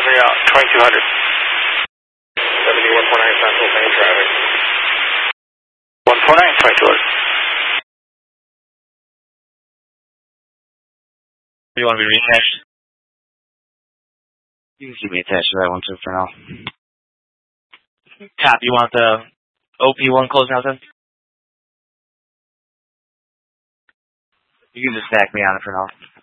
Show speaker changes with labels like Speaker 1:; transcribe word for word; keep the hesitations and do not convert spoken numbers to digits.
Speaker 1: me out, twenty-two hundred. seventy-one four nine, Central, main traffic. one four nine, twenty-two hundred.
Speaker 2: Do you want to be reattached? You can keep me attached to that one too for now. Top, you want the O P one closing out then? You can just stack me on it for now.